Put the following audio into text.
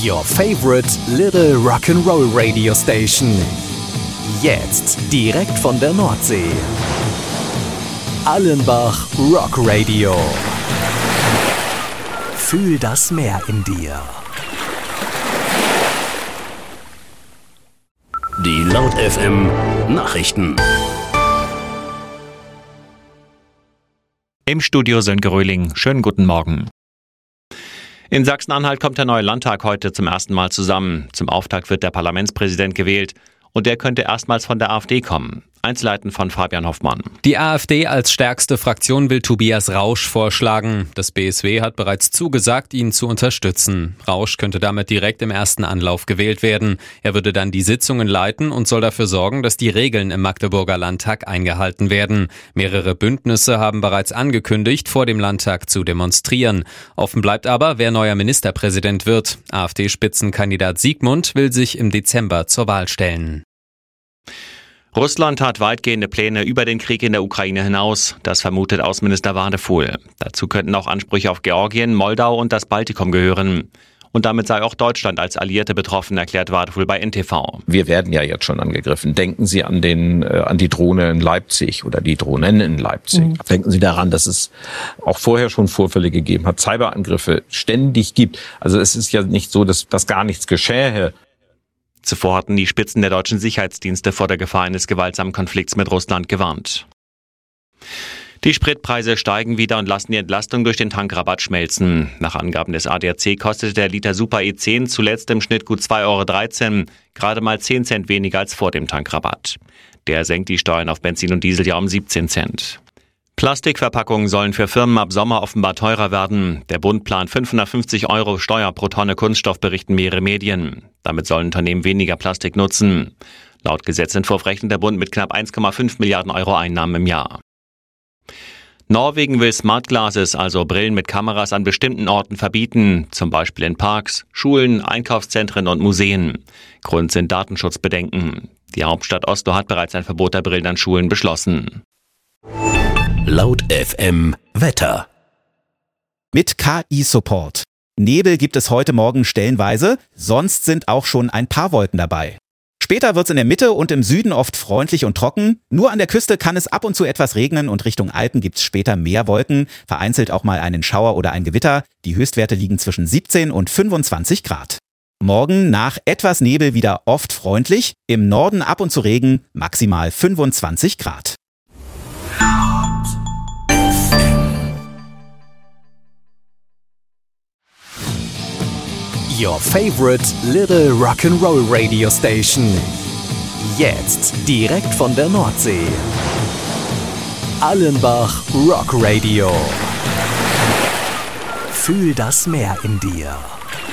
Your favorite little rock'n'roll radio station. Jetzt direkt von der Nordsee. Allenbach Rock Radio. Fühl das Meer in dir. Die Laut FM Nachrichten. Im Studio Sönke Röhling. Schönen guten Morgen. In Sachsen-Anhalt kommt der neue Landtag heute zum ersten Mal zusammen. Zum Auftakt wird der Parlamentspräsident gewählt und der könnte erstmals von der AfD kommen. Einzelheiten von Fabian Hoffmann. Die AfD als stärkste Fraktion will Tobias Rausch vorschlagen. Das BSW hat bereits zugesagt, ihn zu unterstützen. Rausch könnte damit direkt im ersten Anlauf gewählt werden. Er würde dann die Sitzungen leiten und soll dafür sorgen, dass die Regeln im Magdeburger Landtag eingehalten werden. Mehrere Bündnisse haben bereits angekündigt, vor dem Landtag zu demonstrieren. Offen bleibt aber, wer neuer Ministerpräsident wird. AfD-Spitzenkandidat Siegmund will sich im Dezember zur Wahl stellen. Russland hat weitgehende Pläne über den Krieg in der Ukraine hinaus. Das vermutet Außenminister Wadefuhl. Dazu könnten auch Ansprüche auf Georgien, Moldau und das Baltikum gehören. Und damit sei auch Deutschland als Alliierte betroffen, erklärt Wadefuhl bei NTV. Wir werden ja jetzt schon angegriffen. Denken Sie an die Drohne in Leipzig oder die Drohnen in Leipzig. Denken Sie daran, dass es auch vorher schon Vorfälle gegeben hat, Cyberangriffe ständig gibt. Also es ist ja nicht so, dass gar nichts geschähe. Zuvor hatten die Spitzen der deutschen Sicherheitsdienste vor der Gefahr eines gewaltsamen Konflikts mit Russland gewarnt. Die Spritpreise steigen wieder und lassen die Entlastung durch den Tankrabatt schmelzen. Nach Angaben des ADAC kostete der Liter Super E10 zuletzt im Schnitt gut 2,13 €, gerade mal 10 Cent weniger als vor dem Tankrabatt. Der senkt die Steuern auf Benzin und Diesel ja um 17 Cent. Plastikverpackungen sollen für Firmen ab Sommer offenbar teurer werden. Der Bund plant 550 € Steuer pro Tonne Kunststoff, berichten mehrere Medien. Damit sollen Unternehmen weniger Plastik nutzen. Laut Gesetzentwurf rechnet der Bund mit knapp 1,5 Milliarden € Einnahmen im Jahr. Norwegen will Smart Glasses, also Brillen mit Kameras, an bestimmten Orten verbieten, zum Beispiel in Parks, Schulen, Einkaufszentren und Museen. Grund sind Datenschutzbedenken. Die Hauptstadt Oslo hat bereits ein Verbot der Brillen an Schulen beschlossen. Laut FM Wetter. Mit KI-Support. Nebel gibt es heute Morgen stellenweise, sonst sind auch schon ein paar Wolken dabei. Später wird es in der Mitte und im Süden oft freundlich und trocken. Nur an der Küste kann es ab und zu etwas regnen und Richtung Alpen gibt es später mehr Wolken, vereinzelt auch mal einen Schauer oder ein Gewitter. Die Höchstwerte liegen zwischen 17 und 25 Grad. Morgen nach etwas Nebel wieder oft freundlich, im Norden ab und zu Regen, maximal 25 Grad. Your favorite little rock'n'roll radio station. Jetzt direkt von der Nordsee. Allenbach Rock Radio. Fühl das Meer in dir.